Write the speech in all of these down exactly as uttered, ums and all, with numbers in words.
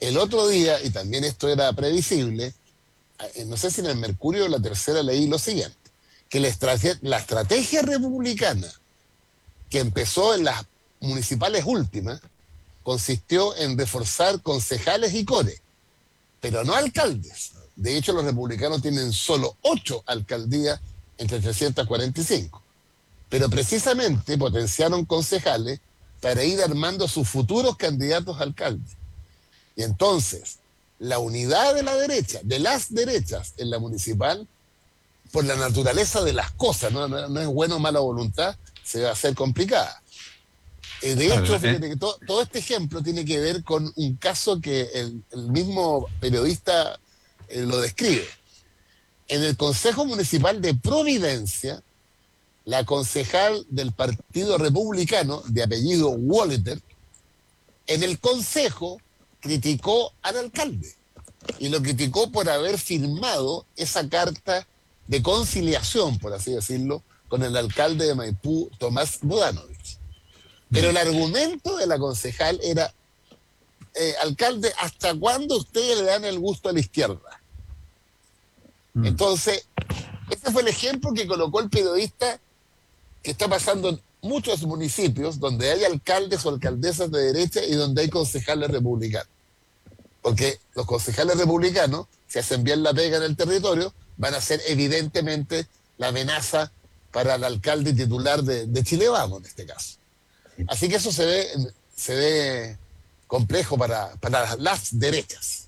El otro día, y también esto era previsible, eh, no sé si en el Mercurio o la Tercera leí lo siguiente, que la, estrate- la estrategia republicana que empezó en las municipales últimas consistió en reforzar concejales y core, pero no alcaldes. De hecho, los republicanos tienen solo ocho alcaldías entre trescientas cuarenta y cinco. Pero precisamente potenciaron concejales para ir armando sus futuros candidatos a alcaldes. Y entonces, la unidad de la derecha, de las derechas en la municipal, por la naturaleza de las cosas, no, no, no es bueno o mala voluntad, se va a hacer complicada. Eh, de Claro, hecho, eh, fíjate que to, todo este ejemplo tiene que ver con un caso que el, el mismo periodista eh, lo describe. En el Consejo Municipal de Providencia, la concejal del Partido Republicano, de apellido Walter, en el Consejo criticó al alcalde y lo criticó por haber firmado esa carta de conciliación, por así decirlo, con el alcalde de Maipú, Tomás Bodanovich. Pero mm, el argumento de la concejal era, eh, alcalde, ¿hasta cuándo ustedes le dan el gusto a la izquierda? mm. Entonces, ese fue el ejemplo que colocó el periodista que está pasando en muchos municipios donde hay alcaldes o alcaldesas de derecha y donde hay concejales republicanos. Porque los concejales republicanos, si hacen bien la pega en el territorio, van a ser evidentemente la amenaza para el alcalde titular de, de Chile Vamos, en este caso. Así que eso se ve, se ve complejo para, para las derechas.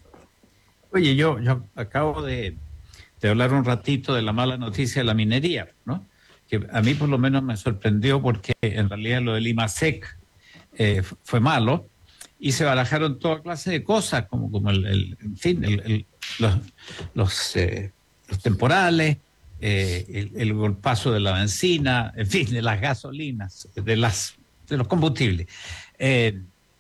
Oye, yo, yo acabo de, de hablar un ratito de la mala noticia de la minería, ¿no? Que a mí por lo menos me sorprendió porque en realidad lo del IMASEC eh, fue malo y se barajaron toda clase de cosas, como, como el, el en fin, el, el, los, los, eh, los temporales, eh, el, el golpazo de la benzina, en fin, de las gasolinas, de, las, de los combustibles. Eh,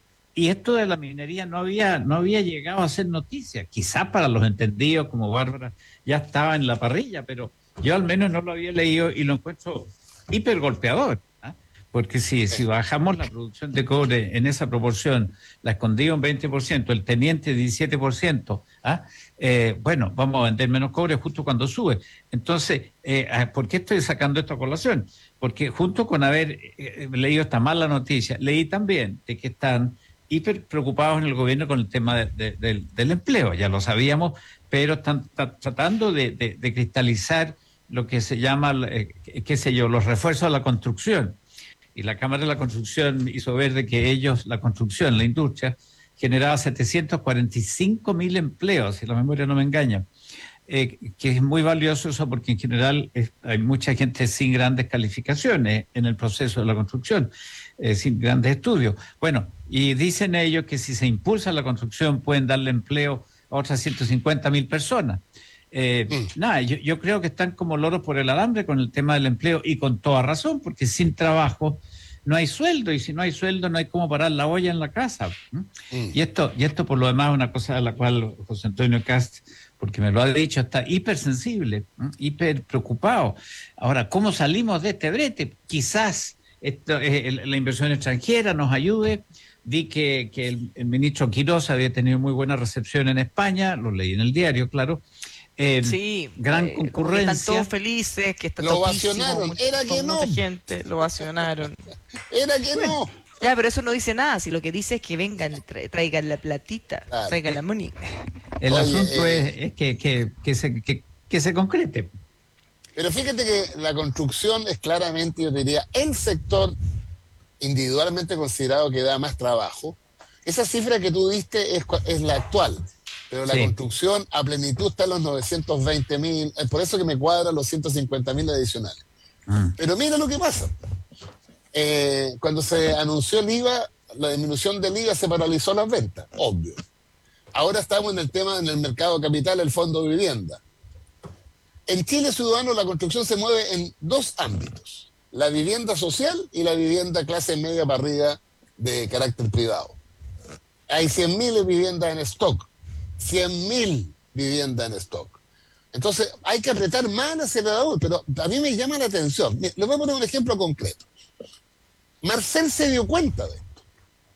y esto de la minería no había, no había llegado a ser noticia. Quizás para los entendidos como Bárbara ya estaba en la parrilla, pero yo al menos no lo había leído y lo encuentro hiper golpeador. ¿Ah? Porque si, si bajamos la producción de cobre en esa proporción, la escondida un veinte por ciento, el teniente diecisiete por ciento, ¿ah? eh, bueno, vamos a vender menos cobre justo cuando sube. Entonces, eh, ¿por qué estoy sacando esto a colación? Porque junto con haber eh, leído esta mala noticia, leí también de que están hiper preocupados en el gobierno con el tema de, de, de, del empleo, ya lo sabíamos, pero están tratando de, de, de cristalizar lo que se llama, eh, qué sé yo, los refuerzos a la construcción. Y la Cámara de la Construcción hizo ver de que ellos, la construcción, la industria, generaba setecientos cuarenta y cinco mil empleos, si la memoria no me engaña. Eh, que es muy valioso eso porque en general es, hay mucha gente sin grandes calificaciones en el proceso de la construcción, eh, sin grandes estudios. Bueno, y dicen ellos que si se impulsa la construcción pueden darle empleo a otras ciento cincuenta mil personas. Eh, Mm. nada, yo, yo creo que están como loros por el alambre con el tema del empleo y con toda razón, porque sin trabajo no hay sueldo y si no hay sueldo no hay cómo parar la olla en la casa. ¿Mm? Mm. Y esto, y esto por lo demás es una cosa a la cual José Antonio Cast, porque me lo ha dicho, está hipersensible, ¿eh? Hiper preocupado. Ahora, ¿cómo salimos de este brete? Quizás esto, eh, la inversión extranjera nos ayude. Vi que, que el, el ministro Quirós había tenido muy buena recepción en España, lo leí en el diario, claro. Eh, Sí, gran eh, como que están todos concurrencia. felices, que está Lo topísimo, ovacionaron, mucha, era que con no, mucha gente, lo ovacionaron. era que Bueno, no. Ya, pero eso no dice nada, si lo que dice es que vengan, tra- traigan la platita, Claro. traigan la money. el Oye, asunto eh, es, es que, que, que, se, que, que se concrete. pero fíjate que la construcción es claramente, yo diría, el sector individualmente considerado que da más trabajo. Esa cifra que tú diste es, es la actual, pero la Sí. construcción a plenitud está en los novecientos veinte mil, es por eso que me cuadran los ciento cincuenta mil adicionales. Mm. Pero mira lo que pasa. Eh, cuando se anunció el IVA, la disminución del IVA se paralizó las ventas, obvio. Ahora estamos en el tema, en el mercado capital, el fondo de vivienda. En Chile Ciudadano la construcción se mueve en dos ámbitos, la vivienda social y la vivienda clase media para arriba de carácter privado. Hay cien mil viviendas en stock, cien mil viviendas en stock. Entonces hay que apretar más el acelerador, pero a mí me llama la atención. Les voy a poner un ejemplo concreto. Marcel se dio cuenta de esto.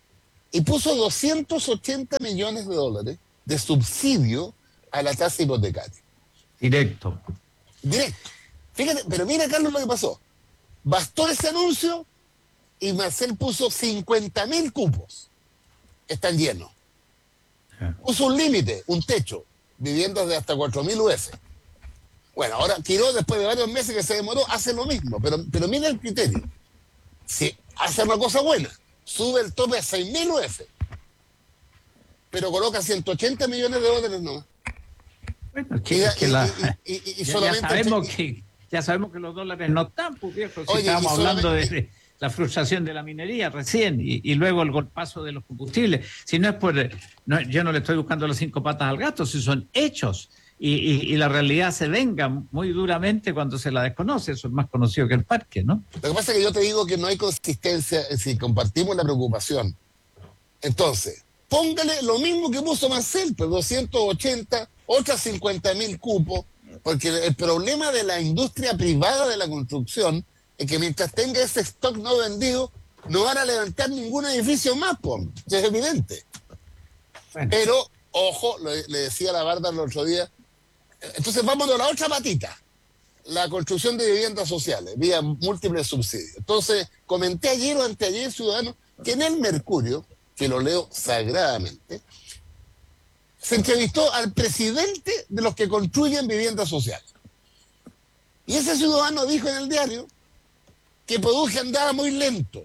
y puso doscientos ochenta millones de dólares de subsidio a la tasa hipotecaria. Directo. Directo. Fíjate, pero mira, Carlos, lo que pasó. Bastó ese anuncio y Marcel puso cincuenta mil cupos. Están llenos. Puso un límite, un techo, viviendas de hasta cuatro mil U F. Bueno, ahora Quirós, después de varios meses que se demoró, hace lo mismo, pero, pero mira el criterio. Si hace una cosa buena, sube el tope a seis mil U F, pero coloca ciento ochenta millones de dólares nomás. Bueno, es que, es que y, la, y, y, y ya, solamente ya, sabemos entre... que, ya sabemos que los dólares no están, pues viejo, si Oye, estábamos solamente... hablando de, de la frustración de la minería recién y, y luego el golpazo de los combustibles. Si no es por, no, yo no le estoy buscando las cinco patas al gato, si son hechos y, y, y la realidad se venga muy duramente cuando se la desconoce, eso es más conocido que el parque, ¿no? Lo que pasa es que yo te digo que no hay consistencia si compartimos la preocupación. Entonces, póngale lo mismo que puso Marcel, pues doscientos ochenta, otras cincuenta mil cupos, porque el problema de la industria privada de la construcción es que mientras tenga ese stock no vendido, no van a levantar ningún edificio más, pues, es evidente. Bueno. Pero, ojo, le, le decía a la Bárbara el otro día, entonces vámonos a la otra patita, la construcción de viviendas sociales, vía múltiples subsidios. Entonces, comenté ayer o anteayer, ciudadano, que en el Mercurio, que lo leo sagradamente, se entrevistó al presidente de los que construyen viviendas sociales. Y ese ciudadano dijo en el diario que Produje andaba muy lento.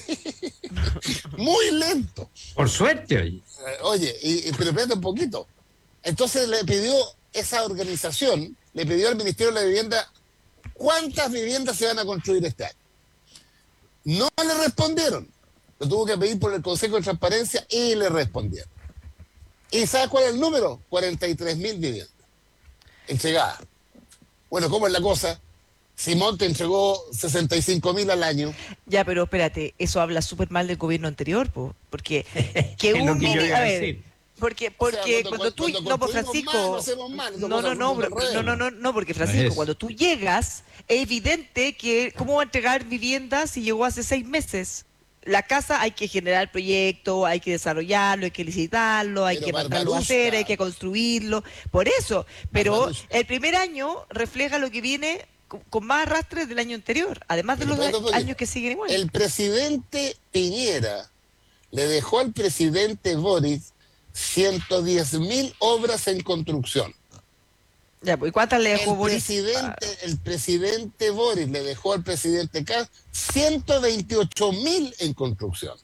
Muy lento. Por suerte, oye. Oye, y, y, pero espérate un poquito. Entonces le pidió esa organización, le pidió al Ministerio de la Vivienda cuántas viviendas se van a construir este año. No le respondieron. Lo tuvo que pedir por el Consejo de Transparencia y le respondieron. ¿Y sabes cuál es el número? cuarenta y tres mil viviendas entregadas. Bueno, ¿cómo es la cosa? Simón te entregó sesenta y cinco mil al año. Ya, pero espérate, eso habla súper mal del gobierno anterior, po, porque que es lo un que yo mini- iba a a ver, decir. porque O porque sea, cuando, cuando, tú cuando no, pues construimos Francisco, mal, no hacemos mal, no, no, no, somos bro, no, no, no, no, porque No Francisco, es. cuando tú llegas, es evidente que cómo va a entregar viviendas si llegó hace seis meses. La casa hay que generar el proyecto, hay que desarrollarlo, hay que licitarlo, hay Pero que mandarlo a Barbarushka. hacer, hay que construirlo, por eso. Pero Barbarushka. el primer año refleja lo que viene con, con más arrastres del año anterior, además de Pero los espérate un años poquito. que siguen igual. El presidente Piñera le dejó al presidente Boris ciento diez mil obras en construcción. Ya, pues, ¿y cuántas le dejó El Boris? presidente, el presidente Boris le dejó al presidente Kass ciento veintiocho mil en construcción.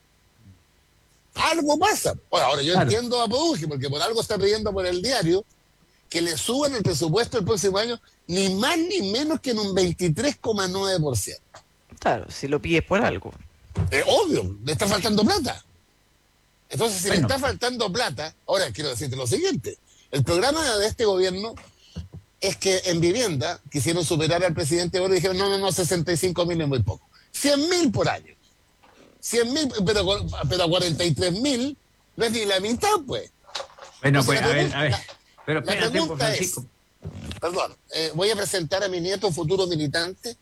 Algo pasa. Bueno, ahora yo Claro. entiendo a Produje, porque por algo está pidiendo por el diario que le suban el presupuesto el próximo año, ni más ni menos que en un veintitrés coma nueve por ciento. Claro, si lo pides por algo. Es obvio, le está faltando plata. Entonces, si Bueno. le está faltando plata, ahora quiero decirte lo siguiente. El programa de este gobierno es que en vivienda quisieron superar al presidente Boris y dijeron, no, no, no, sesenta y cinco mil es muy poco. cien mil por año. cien mil, pero, pero cuarenta y tres mil no es ni la mitad, pues. Bueno, Entonces, pues la a ver, pregunta- a ver. la- Pero la espérate, pues, pregunta es, Francisco. perdón, eh, voy a presentar a mi nieto, futuro militante.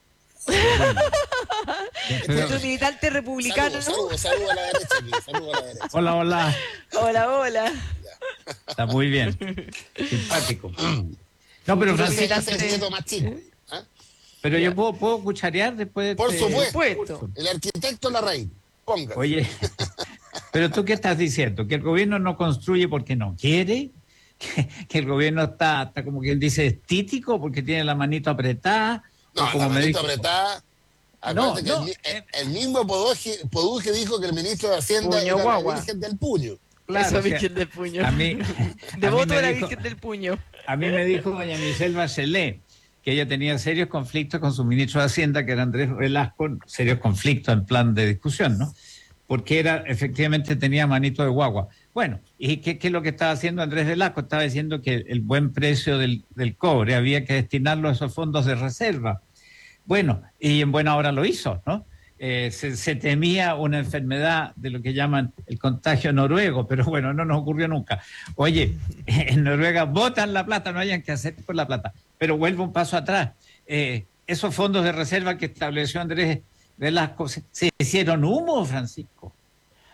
Pero- Nuestro militante republicano. Saludos, saludos, saludos a la derecha aquí, saludos a la derecha. hola, hola. Hola, hola. Está muy bien. Simpático. No, pero Puro Francisco, militante. Ese es el nieto más chico. ¿ah? pero yo puedo, puedo cucharear después de Por este supuesto. discurso? El arquitecto Larraín. Ponga. Oye, pero tú qué estás diciendo, que el gobierno no construye porque no quiere, que, que el gobierno está, está como quien dice estítico porque tiene la manito apretada, o No, como la me manito dijo- apretada. No, Acuérdate que no, el, mi- eh. el mismo Poduje, Poduje dijo que el ministro de Hacienda Puño era guagua. la virgen del puño. Claro, Esa o sea, Virgen del Puño. a mí, a mí Devoto me de la dijo- Virgen del Puño. A mí me dijo doña Michelle Bachelet que ella tenía serios conflictos con su ministro de Hacienda, que era Andrés Velasco, serios conflictos en plan de discusión, ¿no? Porque era, efectivamente tenía manito de guagua. Bueno, ¿y qué, qué es lo que estaba haciendo Andrés Velasco? Estaba diciendo que el buen precio del, del cobre había que destinarlo a esos fondos de reserva. Bueno, y en buena hora lo hizo, ¿no? Eh, se, se temía una enfermedad de lo que llaman el contagio noruego, pero bueno, no nos ocurrió nunca. Oye, en Noruega botan la plata, no hayan que hacer por la plata. Pero vuelvo un paso atrás. Eh, esos fondos de reserva que estableció Andrés Velasco se, se hicieron humo, Francisco.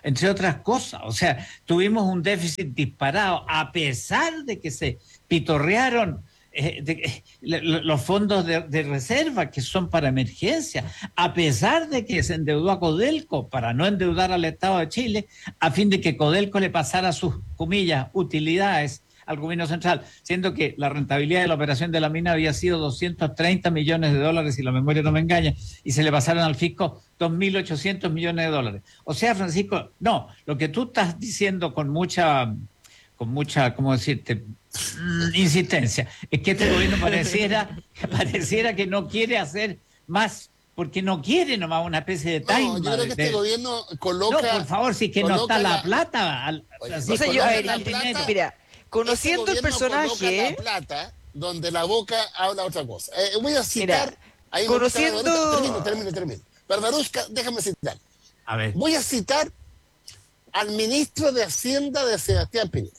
entre otras cosas. O sea, tuvimos un déficit disparado, a pesar de que se pitorrearon eh, de, eh, los fondos de, de reserva que son para emergencia, a pesar de que se endeudó a Codelco para no endeudar al Estado de Chile, a fin de que Codelco le pasara sus, comillas, utilidades al gobierno central, siendo que la rentabilidad de la operación de la mina había sido doscientos treinta millones de dólares, si la memoria no me engaña, y se le pasaron al fisco dos mil ochocientos millones de dólares. O sea, Francisco, no, lo que tú estás diciendo con mucha, con mucha, ¿cómo decirte?, insistencia, es que este gobierno pareciera, pareciera que no quiere hacer más, porque no quiere nomás una especie de time. No, yo creo que este de... gobierno coloca... No, por favor, si que no está la, la plata. Al... Francisco, o sea, yo, a ver, el dinero, mira, conociendo este el personaje... La plata donde la boca habla otra cosa. Eh, voy a citar... Mira, ahí conociendo... Termino, termino, termino. Barbarushka, déjame citar. A ver. Voy a citar al ministro de Hacienda de Sebastián Piñera,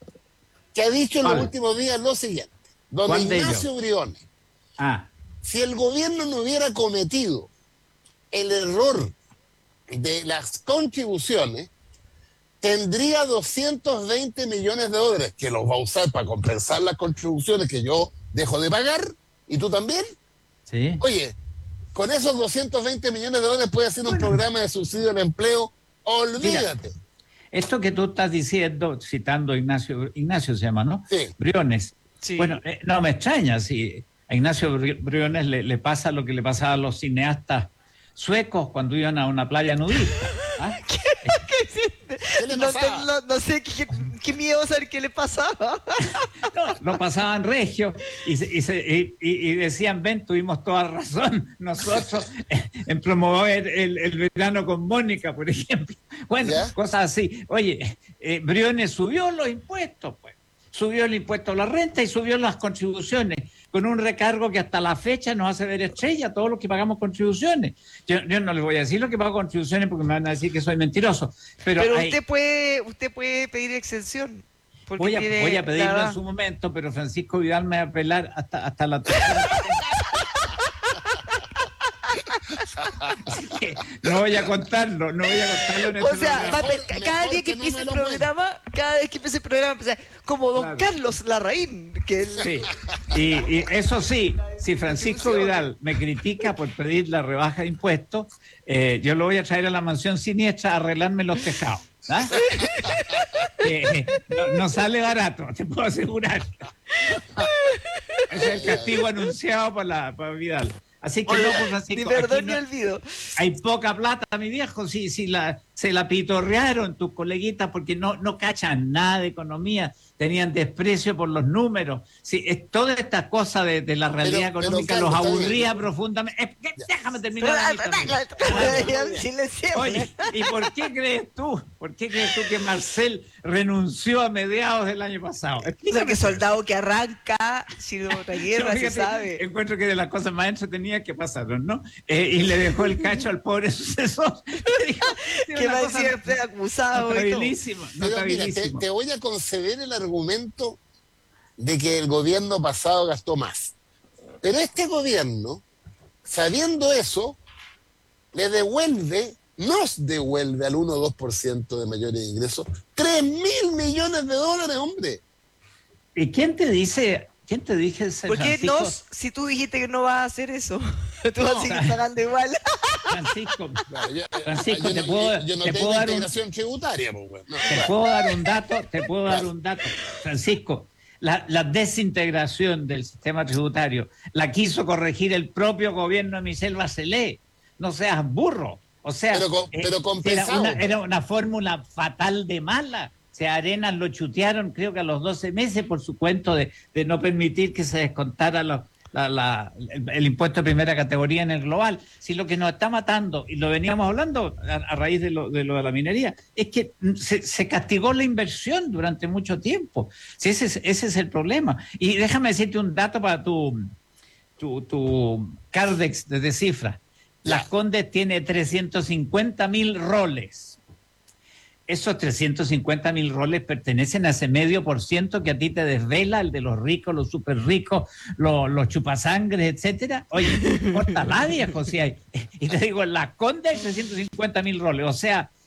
que ha dicho en los últimos días lo siguiente. Don Ignacio Briones. Ah. Si el gobierno no hubiera cometido el error de las contribuciones, tendría doscientos veinte millones de dólares que los va a usar para compensar las contribuciones que yo dejo de pagar, y tú también. Sí. Oye, con esos doscientos veinte millones de dólares puede hacer un bueno. programa de subsidio al empleo, olvídate. Mira, esto que tú estás diciendo, citando a Ignacio, Ignacio se llama, ¿no? Sí. Briones. Sí. Bueno, eh, no me extraña si a Ignacio Briones le, le pasa lo que le pasaba a los cineastas suecos cuando iban a una playa nudista. ¿Ah? ¿Qué, qué, ¿Qué le no, no, no sé, qué, qué miedo saber qué le pasaba. No, lo pasaban regio y, y, y, y decían, ven, tuvimos toda razón nosotros en promover el, el verano con Mónica, por ejemplo. Bueno, ¿ya? Cosas así. Oye, eh, Briones subió los impuestos, pues. Subió el impuesto a la renta y subió las contribuciones, con un recargo que hasta la fecha nos hace ver estrella a todos los que pagamos contribuciones. Yo, yo no les voy a decir lo que pago contribuciones porque me van a decir que soy mentiroso. Pero, pero hay... usted puede usted puede pedir exención. Voy a, tiene, voy a pedirlo la... en su momento, pero Francisco Vidal me va a apelar hasta, hasta la tercera. Así que no voy a contarlo, no voy a contarlo en este O sea, programa. Mejor, cada día que empiece no el programa, puede. cada vez que empiece el programa, empieza como don claro. Carlos Larraín. Que él... Sí, y, y eso sí, si Francisco Vidal me critica por pedir la rebaja de impuestos, eh, yo lo voy a traer a la mansión siniestra a arreglarme los tejados. ¿Ah? eh, no, no sale barato, te puedo asegurar. Ese es el castigo anunciado por, la, por Vidal. Así que Oye, no, pues Francisco, ni perdón no, ni olvido. Hay poca plata, mi viejo, si, si la, se la pitorrearon tus coleguitas porque no, no cachan nada de economía, tenían desprecio por los números. Si, es, toda esta cosa de, de la realidad pero, económica pero, los aburría profundamente. Es que, déjame terminar. Oye, ¿y por qué crees tú? ¿Por qué crees tú que Marcel renunció a mediados del año pasado? O sea, que soldado que arranca, si no otra guerra, no, se sabe. Encuentro que de las cosas más entretenidas que pasaron, ¿no? Eh, y le dejó el cacho al pobre sucesor. Que va a decir acusado. Notabilísimo. Pero mira, te, te voy a conceder el argumento de que el gobierno pasado gastó más. Pero este gobierno, sabiendo eso, le devuelve, nos devuelve al uno o dos por ciento de mayores ingresos, tres mil millones de dólares, hombre. ¿Y quién te dice... ¿Quién te dije ese ¿Por qué Francisco? no? Si tú dijiste que no vas a hacer eso, tú vas a seguir pagando igual. Francisco, claro, yo, Francisco, yo, te yo, puedo, yo no te tengo puedo dar integración un, tributaria, pues, bueno. no, te claro. puedo dar un dato, te puedo dar un dato, Francisco. La, la desintegración del sistema tributario la quiso corregir el propio gobierno de Michelle Bachelet. No seas burro. O sea, pero, pero eh, era una, era una fórmula fatal de mala. O sea, Arenas lo chutearon creo que a los doce meses por su cuento de, de no permitir que se descontara lo, la, la, el, el impuesto de primera categoría en el global. Si lo que nos está matando, y lo veníamos hablando a, a raíz de lo, de lo de la minería, es que se, se castigó la inversión durante mucho tiempo. Si ese, es, ese es el problema. Y déjame decirte un dato para tu, tu, tu Cardex de cifras. Las Condes tiene trescientos cincuenta mil roles. Esos trescientos cincuenta mil roles pertenecen a ese medio por ciento que a ti te desvela, el de los ricos, los súper ricos, los, los chupasangres, etcétera. Oye, córtala, viejo, si hay. Y te digo, la Conde hay trescientos cincuenta mil roles. O sea,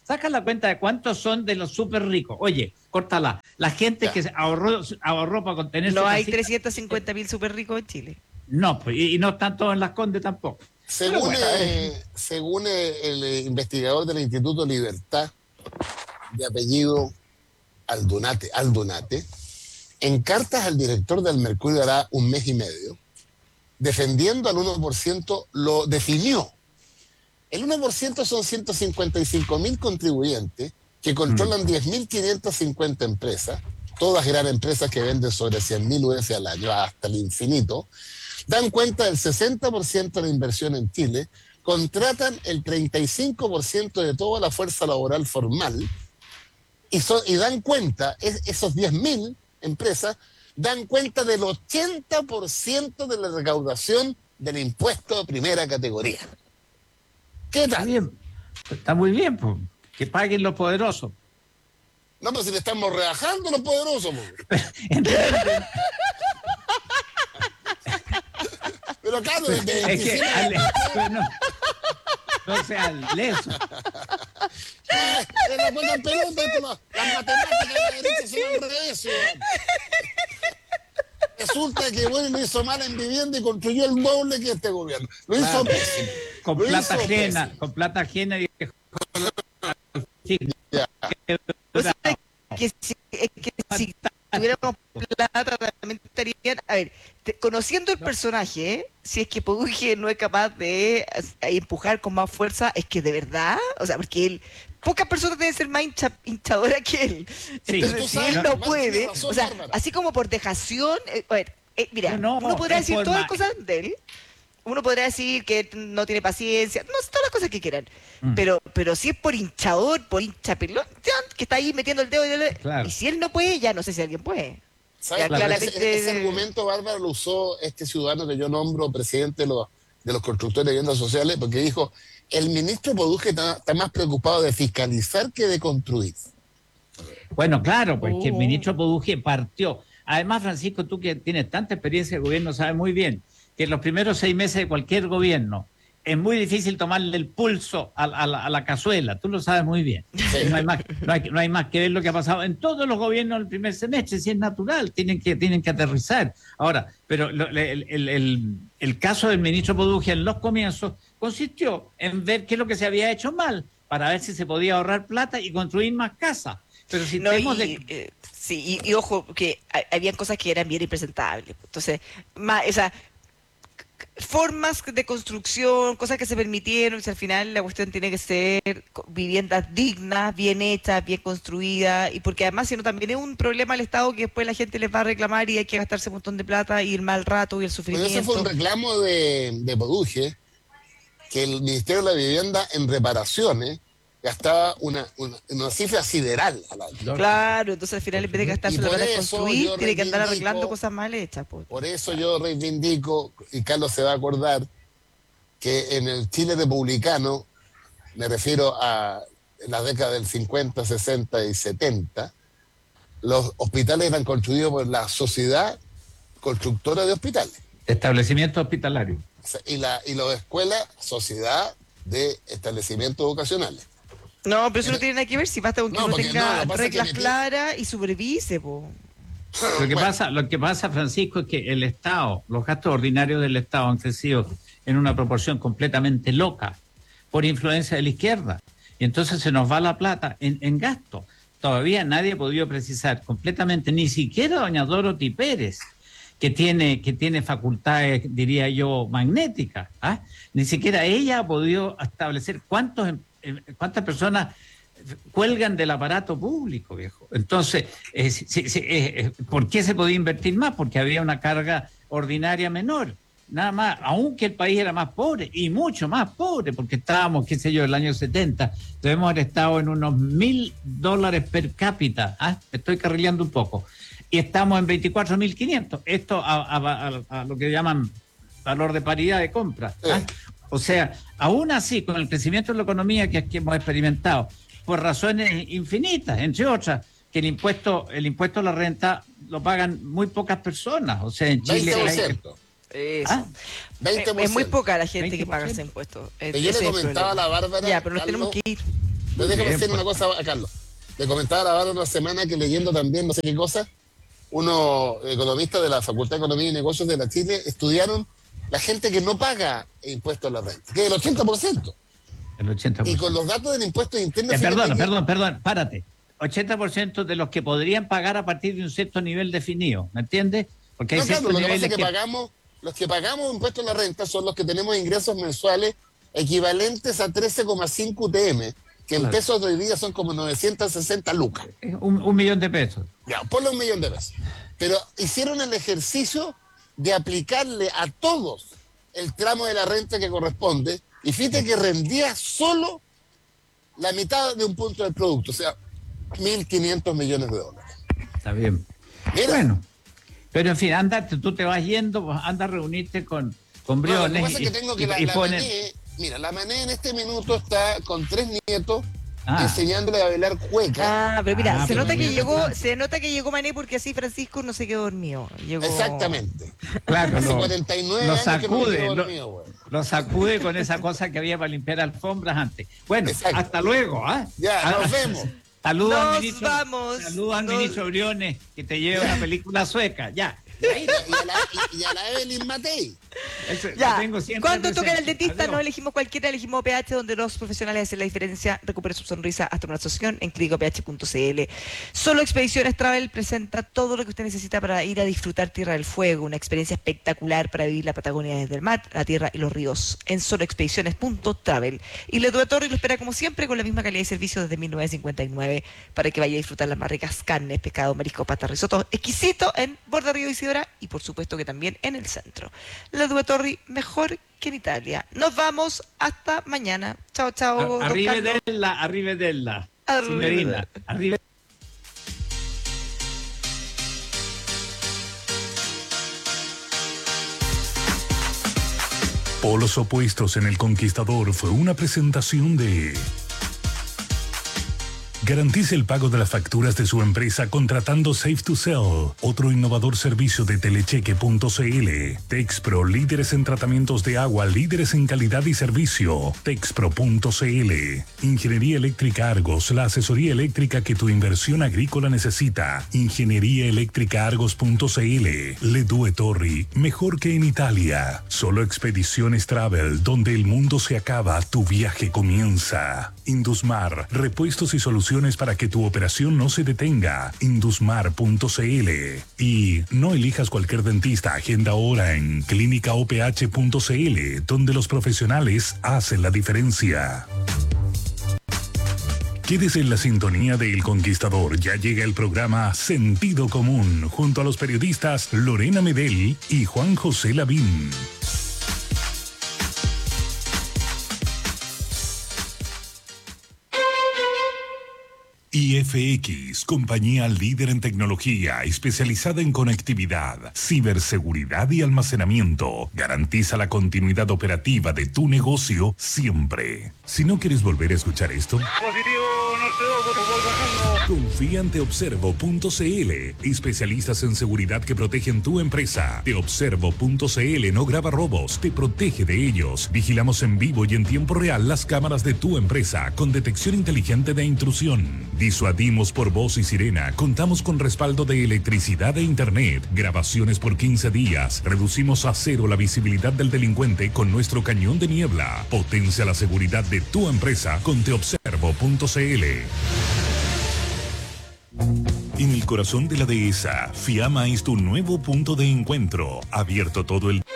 saca la cuenta de cuántos son de los súper ricos. Oye, córtala. La gente Ya. que se ahorró, ahorró para contener No su hay casita. trescientos cincuenta mil súper ricos en Chile. No, pues, y, y no están todos en Las Condes tampoco. Según, bueno, eh, según eh, el eh, investigador del Instituto Libertad, de apellido Aldunate, Aldunate, en cartas al director del Mercurio hará un mes y medio, defendiendo al uno por ciento, lo definió. El uno por ciento son ciento cincuenta y cinco mil contribuyentes que controlan diez mil quinientas cincuenta empresas, todas grandes empresas que venden sobre cien mil U S al año, hasta el infinito, dan cuenta del sesenta por ciento de la inversión en Chile, contratan el treinta y cinco por ciento de toda la fuerza laboral formal y, so, y dan cuenta, es, esos diez mil empresas, dan cuenta del ochenta por ciento de la recaudación del impuesto de primera categoría. ¿Qué Está tal? bien, está muy bien, pues, que paguen los poderosos. No, pero si le estamos rebajando a los poderosos. Po. ¿Entienden? Pero acá de, de Es que, veintisiete, ale, pero no, no sea leso. ¡ay! Es la buena pelota, esto, la- las matemáticas de la derecha son al revés. weón. Resulta que bueno, lo hizo mal en vivienda y construyó el doble que este gobierno. Lo hizo Claro. pésimo. Con Lo plata hizo ajena, pésimo. con plata ajena y Ya. O sea, que si, es que si tuviéramos plata también estarían, a ver, te- conociendo el personaje, ¿eh? Si es que Poduje no es capaz de eh, empujar con más fuerza, es que de verdad, o sea, porque él, pocas personas deben ser más hincha, hinchadoras que él. Sí. Entonces, Tú si sabes, él no Bárbara, puede, tienes razón, o sea, Bárbara. así como por dejación, eh, a ver, eh, mira, No, no, uno podrá es decir por todas ma- las cosas de él. Uno podrá decir que no tiene paciencia, no sé, todas las cosas que quieran. Mm. Pero, pero si es por hinchador, por hincha pelón, que está ahí metiendo el dedo y, el- Claro. y si él no puede, ya no sé si alguien puede. ¿Sabes? Ya, Claro, claramente- ese, ese argumento, Bárbara, lo usó este ciudadano que yo nombro presidente de los, de los constructores de viviendas sociales, porque dijo, el ministro Poduje está, está más preocupado de fiscalizar que de construir. Bueno, claro, pues que el Oh. ministro Poduje partió. Además, Francisco, tú que tienes tanta experiencia de gobierno, sabes muy bien que en los primeros seis meses de cualquier gobierno es muy difícil tomarle el pulso a, a la, a la cazuela, tú lo sabes muy bien. No hay, más, no, hay, no hay más que ver lo que ha pasado en todos los gobiernos del primer semestre, si es natural, tienen que, tienen que aterrizar. Ahora, pero lo, el, el, el, el caso del ministro Poduje en los comienzos consistió en ver qué es lo que se había hecho mal, para ver si se podía ahorrar plata y construir más casas. Pero si No, tenemos y, de... eh, sí, y, y ojo, que ha- había cosas que eran bien impresentables. Entonces, más, o sea, c- formas de construcción, cosas que se permitieron, si al final la cuestión tiene que ser co- viviendas dignas, bien hechas, bien construidas, y porque además si no también es un problema al Estado que después la gente les va a reclamar y hay que gastarse un montón de plata y el mal rato y el Pues sufrimiento. ese fue un reclamo de, de Poduje, que el Ministerio de la Vivienda en reparaciones gastaba una, una, una cifra sideral al año. Claro, entonces al final en vez de gastarse Y la por plata en eso construir, yo tiene que andar reivindico- arreglando cosas mal hechas. Po. Por eso yo reivindico, y Carlos se va a acordar, que en el Chile republicano, me refiero a la década del cincuenta, sesenta y setenta, los hospitales eran construidos por la Sociedad Constructora de Hospitales. Establecimiento hospitalario. O sea, y, la, y las escuelas, Sociedad de Establecimientos Educacionales. No, pero eso no tiene nada que ver si basta con que No, uno porque tenga no, lo que pasa es que reglas metí- claras y supervise, po. Lo que, Bueno. pasa, lo que pasa, Francisco, es que el Estado, los gastos ordinarios del Estado han crecido en una proporción completamente loca por influencia de la izquierda. Y entonces se nos va la plata en, en gasto. Todavía nadie ha podido precisar completamente, ni siquiera doña Dorothy Pérez, que tiene, que tiene facultades, diría yo, magnéticas. ¿Ah? Ni siquiera ella ha podido establecer cuántos, em- em- cuántas personas cuelgan del aparato público, viejo. Entonces, eh, si- si- si- eh, ¿por qué se podía invertir más? Porque había una carga ordinaria menor. Nada más, aunque el país era más pobre, y mucho más pobre, porque estábamos, qué sé yo, el año setenta, debemos haber estado en unos mil dólares per cápita. ¿Ah? Estoy carrileando un poco. Y estamos en veinticuatro mil quinientos. Esto a, a- a- a lo que llaman valor de paridad de compra. ¿Ah? Sí. O sea, aún así, con el crecimiento de la economía que aquí hemos experimentado, por razones infinitas, entre otras, que el impuesto, el impuesto a la renta lo pagan muy pocas personas. O sea, en Chile veinte por hay- ciento. Eso. ¿Ah? veinte por ciento. Es muy poca la gente que veinte por paga ese ciento. impuesto. Que yo le comentaba a la Bárbara, Ya, pero nos Carlos, tenemos que ir. Pero déjame Bien, decir pues. una cosa a Carlos. Le comentaba ahora una semana que leyendo también no sé qué cosa, unos economistas de la Facultad de Economía y Negocios de la Chile estudiaron la gente que no paga impuestos a la renta, que es el ochenta por ciento. El ochenta por ciento. Y con los datos del impuesto interno... Eh, fíjate perdón, que- perdón, perdón, párate. ochenta por ciento de los que podrían pagar a partir de un cierto nivel definido, ¿me entiendes? Porque hay No, claro, ciertos lo que pasa niveles es que, que... pagamos, los que pagamos impuestos a la renta son los que tenemos ingresos mensuales equivalentes a trece coma cinco U T M, que en Claro. pesos de hoy día son como novecientos sesenta lucas. Un, un millón de pesos. Ya, ponle un millón de pesos. Pero hicieron el ejercicio de aplicarle a todos el tramo de la renta que corresponde, y fíjate que rendía solo la mitad de un punto del producto, o sea, mil quinientos millones de dólares. Está bien. Mira, Bueno, pero en fin, anda, tú te vas yendo, pues, anda a reunirte con, con no, lo que Briones pasa es y, que tengo que y- la, y la ponen- Mané, mira, la Mané en este minuto está con tres nietos Ah. enseñándole a bailar cueca. Ah, pero mira, Ah, se pero nota que mira, llegó, claro. se nota que llegó Mané porque así Francisco no se quedó dormido. Llegó... Exactamente. Claro, Hace lo, cuarenta y nueve lo años que no me sacude, quedo lo, dormido, güey. lo sacude con esa cosa que había para limpiar alfombras antes. Bueno, Exacto. hasta luego, ¿ah? Ya, Ah, nos vemos. Saludos al Nos ministro, vamos. saludos al Nos- ministro Briones, que te lleva una película sueca, ya. Y a la, y- y a la Evelyn Matei. Eso lo Ya, tengo siempre cuando toca el presente. dentista Adiós. no elegimos cualquiera, elegimos O P H, donde los profesionales hacen la diferencia. Recupere su sonrisa hasta una asociación en clínico p h punto c l. Solo Expediciones Travel presenta todo lo que usted necesita para ir a disfrutar Tierra del Fuego, una experiencia espectacular para vivir la Patagonia desde el mar, la tierra y los ríos en solo expediciones punto travel. Y la Torre lo espera como siempre con la misma calidad y servicio desde mil novecientos cincuenta y nueve para que vaya a disfrutar las más ricas carnes, pescado, marisco, pasta, risotto exquisito en Borda Río Isidora y por supuesto que también en el centro. La Due Torri mejor que en Italia. Nos vamos hasta mañana. Chao, chao. A- don Carlos. Arrivederla, arrivederla. Arrivederla. Signorina, arrive- Polos opuestos en El Conquistador fue una presentación de... Garantice el pago de las facturas de su empresa contratando Safe to Sell, otro innovador servicio de telecheque punto c l. Texpro, líderes en tratamientos de agua, líderes en calidad y servicio. Texpro punto c l. Ingeniería Eléctrica Argos, la asesoría eléctrica que tu inversión agrícola necesita. Ingeniería Eléctrica Argos punto c l. Le Due Torri, mejor que en Italia. Solo Expediciones Travel, donde el mundo se acaba, tu viaje comienza. Indusmar, repuestos y soluciones para que tu operación no se detenga. Indusmar punto c l. Y no elijas cualquier dentista, agenda ahora en clínica o p h punto c l, donde los profesionales hacen la diferencia. Quédese en la sintonía de El Conquistador. Ya llega el programa Sentido Común, junto a los periodistas Lorena Medel y Juan José Lavín. I F X, compañía líder en tecnología, especializada en conectividad, ciberseguridad y almacenamiento, garantiza la continuidad operativa de tu negocio siempre. Si no quieres volver a escuchar esto, confía en teobservo punto c l, especialistas en seguridad que protegen tu empresa. teobservo punto c l no graba robos, te protege de ellos. Vigilamos en vivo y en tiempo real las cámaras de tu empresa con detección inteligente de intrusión. Disuadimos por voz y sirena, contamos con respaldo de electricidad e internet, grabaciones por quince días, reducimos a cero la visibilidad del delincuente con nuestro cañón de niebla. Potencia la seguridad de tu empresa con teobservo punto c l. En el corazón de la dehesa, Fiamma es tu nuevo punto de encuentro, abierto todo el...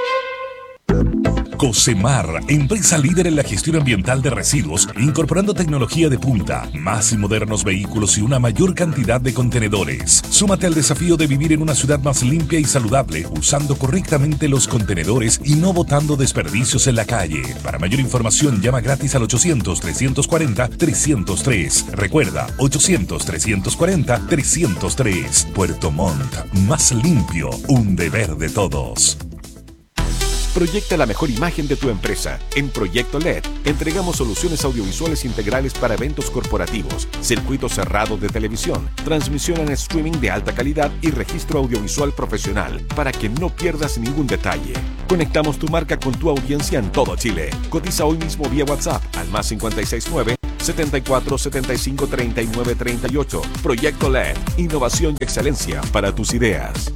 Cosemar, empresa líder en la gestión ambiental de residuos, incorporando tecnología de punta, más y modernos vehículos y una mayor cantidad de contenedores. Súmate al desafío de vivir en una ciudad más limpia y saludable, usando correctamente los contenedores y no botando desperdicios en la calle. Para mayor información, llama gratis al ochocientos, trescientos cuarenta, trescientos tres. Recuerda, ochocientos, trescientos cuarenta, trescientos tres. Puerto Montt, más limpio, un deber de todos. Proyecta la mejor imagen de tu empresa. En Proyecto L E D entregamos soluciones audiovisuales integrales para eventos corporativos, circuito cerrado de televisión, transmisión en streaming de alta calidad y registro audiovisual profesional para que no pierdas ningún detalle. Conectamos tu marca con tu audiencia en todo Chile. Cotiza hoy mismo vía WhatsApp al más cinco seis nueve, setenta y cuatro, setenta y cinco, treinta y nueve, treinta y ocho. Proyecto L E D, innovación y excelencia para tus ideas.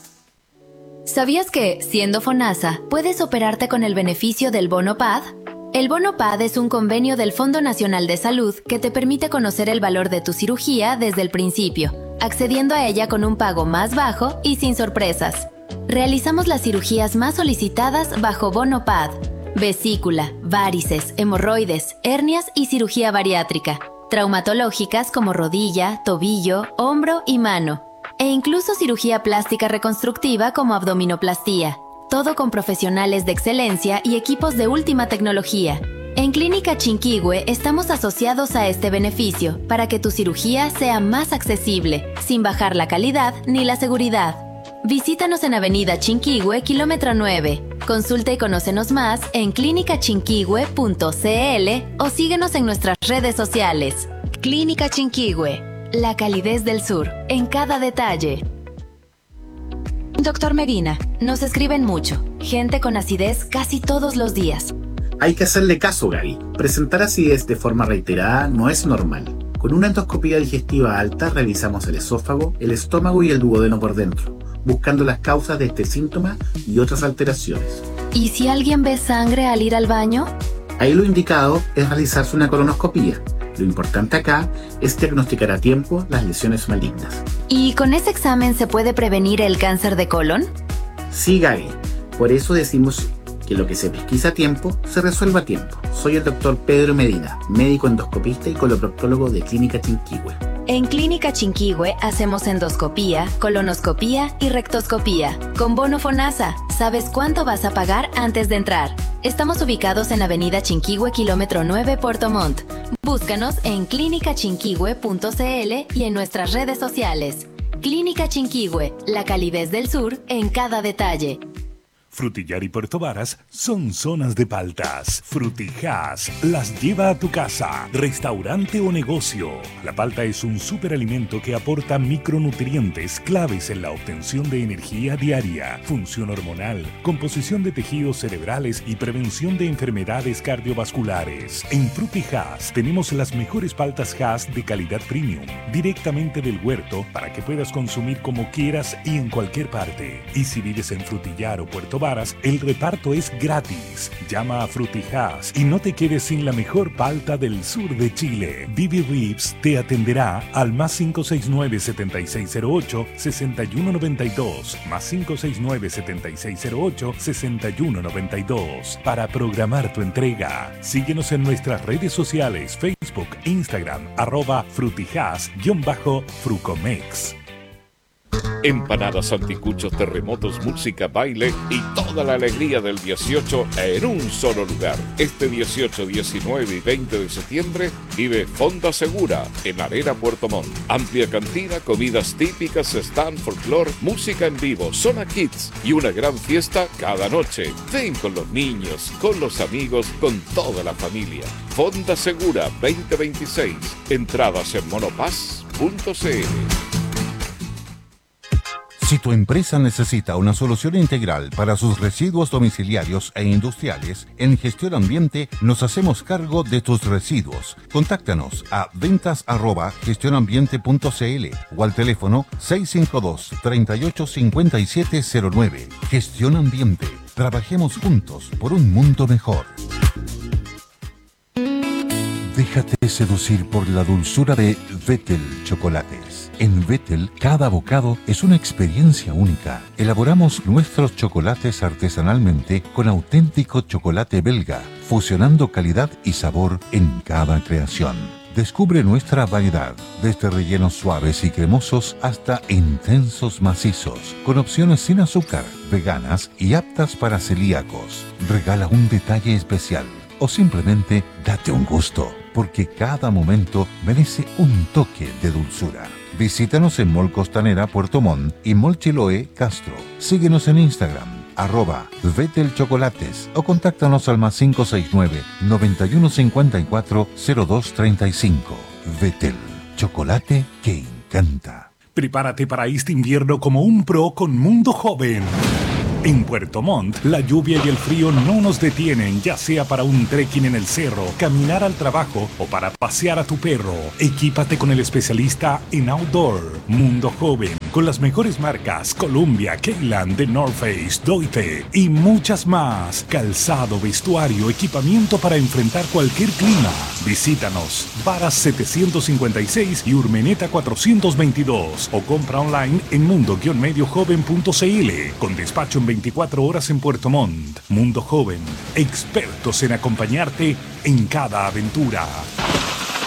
¿Sabías que, siendo FONASA, puedes operarte con el beneficio del Bono P A D? El Bono P A D es un convenio del Fondo Nacional de Salud que te permite conocer el valor de tu cirugía desde el principio, accediendo a ella con un pago más bajo y sin sorpresas. Realizamos las cirugías más solicitadas bajo Bono P A D: vesícula, varices, hemorroides, hernias y cirugía bariátrica, traumatológicas como rodilla, tobillo, hombro y mano, e incluso cirugía plástica reconstructiva como abdominoplastía. Todo con profesionales de excelencia y equipos de última tecnología. En Clínica Chinquihue estamos asociados a este beneficio para que tu cirugía sea más accesible, sin bajar la calidad ni la seguridad. Visítanos en Avenida Chinquihue, kilómetro nueve. Consulta y conócenos más en clínica chinquihue punto c l o síguenos en nuestras redes sociales. Clínica Chinquihue, la calidez del sur, en cada detalle. Doctor Medina, nos escriben mucho. Gente con acidez casi todos los días. Hay que hacerle caso, Gaby. Presentar acidez de forma reiterada no es normal. Con una endoscopía digestiva alta revisamos el esófago, el estómago y el duodeno por dentro, buscando las causas de este síntoma y otras alteraciones. ¿Y si alguien ve sangre al ir al baño? Ahí lo indicado es realizarse una colonoscopía. Lo importante acá es diagnosticar a tiempo las lesiones malignas. ¿Y con ese examen se puede prevenir el cáncer de colon? Sí, Gaby. Por eso decimos que lo que se pesquisa a tiempo, se resuelva a tiempo. Soy el doctor Pedro Medina, médico endoscopista y coloproctólogo de Clínica Chinquihue. En Clínica Chinquihue hacemos endoscopía, colonoscopía y rectoscopía. Con Bono FONASA, ¿sabes cuánto vas a pagar antes de entrar? Estamos ubicados en Avenida Chinquihue, kilómetro nueve, Puerto Montt. Búscanos en clínica chinquihue punto c l y en nuestras redes sociales. Clínica Chinquihue, la calidez del sur en cada detalle. Frutillar y Puerto Varas son zonas de paltas. Frutijas las lleva a tu casa, restaurante o negocio. La palta es un superalimento que aporta micronutrientes claves en la obtención de energía diaria, función hormonal, composición de tejidos cerebrales y prevención de enfermedades cardiovasculares. En Frutijas tenemos las mejores paltas Hass de calidad premium, directamente del huerto para que puedas consumir como quieras y en cualquier parte. Y si vives en Frutillar o Puerto Varas, el reparto es gratis. Llama a Frutijas y no te quedes sin la mejor palta del sur de Chile. Bibi Ribs te atenderá al más cinco seis nueve, siete seis cero ocho, seis uno nueve dos, más cinco seis nueve, siete seis cero ocho, seis uno nueve dos para programar tu entrega. Síguenos en nuestras redes sociales, Facebook, Instagram, arroba frutijas-frucomex. Empanadas, anticuchos, terremotos, música, baile y toda la alegría del dieciocho en un solo lugar. Este dieciocho, diecinueve y veinte de septiembre vive Fonda Segura en Arena Puerto Montt. Amplia cantina, comidas típicas, stand, folclore, música en vivo, zona kids y una gran fiesta cada noche. Ven con los niños, con los amigos, con toda la familia. Fonda Segura veinte veintiséis. Entradas en monopaz punto c l. Si tu empresa necesita una solución integral para sus residuos domiciliarios e industriales, en Gestión Ambiente nos hacemos cargo de tus residuos. Contáctanos a ventas arroba gestionambiente punto c l o al teléfono seis cinco dos, tres ocho cinco siete cero nueve. Gestión Ambiente. Trabajemos juntos por un mundo mejor. Déjate seducir por la dulzura de Vettel Chocolates. En Vettel, cada bocado es una experiencia única. Elaboramos nuestros chocolates artesanalmente con auténtico chocolate belga, fusionando calidad y sabor en cada creación. Descubre nuestra variedad, desde rellenos suaves y cremosos hasta intensos macizos, con opciones sin azúcar, veganas y aptas para celíacos. Regala un detalle especial o simplemente date un gusto, porque cada momento merece un toque de dulzura. Visítanos en Mall Costanera, Puerto Montt y Mall Chiloé, Castro. Síguenos en Instagram, arroba Vettel Chocolates o contáctanos al más cinco seis nueve, nueve uno cinco cuatro, cero dos tres cinco. Vettel, chocolate que encanta. Prepárate para este invierno como un pro con Mundo Joven. En Puerto Montt, la lluvia y el frío no nos detienen, ya sea para un trekking en el cerro, caminar al trabajo o para pasear a tu perro. Equípate con el especialista en outdoor. Mundo Joven, con las mejores marcas Columbia, Keyland, The North Face, Doite y muchas más. Calzado, vestuario, equipamiento para enfrentar cualquier clima. Visítanos, Varas setecientos cincuenta y seis y Urmeneta cuatrocientos veintidós o compra online en mundo guion medio joven punto c l con despacho en veinticuatro horas en Puerto Montt. Mundo Joven, expertos en acompañarte en cada aventura.